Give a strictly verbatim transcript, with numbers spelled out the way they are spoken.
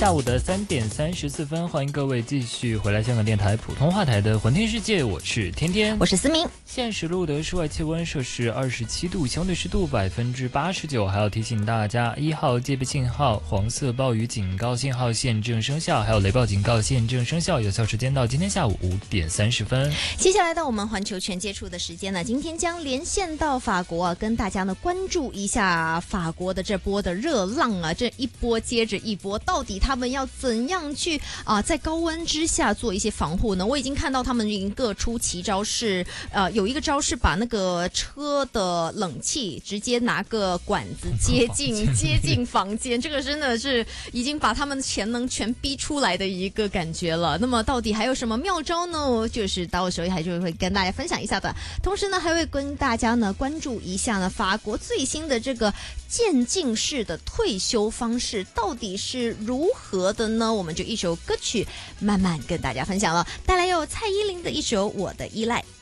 下午的三点三十四分，欢迎各位继续回来香港电台普通话台的环天世界，我是天天， 我是思明。 现时录的室外气温摄氏二十七度，相对湿度百分之八十九。还要提醒大家，一号戒备信号、黄色暴雨警告信号现正生效，还有雷暴警告现正生效，有效时间到今天下午五点三十分。 接下来到我们环球全接触的时间呢，今天将连线到法国啊，跟大家呢关注一下法国的这波的热浪啊，这一波接着一波，到底他们要怎样去啊、呃，在高温之下做一些防护呢？我已经看到他们已经各出奇招，是呃有一个招是把那个车的冷气直接拿个管子接近接近房间，这个真的是已经把他们的潜能全逼出来的一个感觉了。那么到底还有什么妙招呢？就是到时候还就会跟大家分享一下的。同时呢，还会跟大家呢关注一下呢法国最新的这个渐进式的退休方式到底是如何的呢？我们就一首歌曲慢慢跟大家分享了，带来有蔡依林的一首《我的依赖》。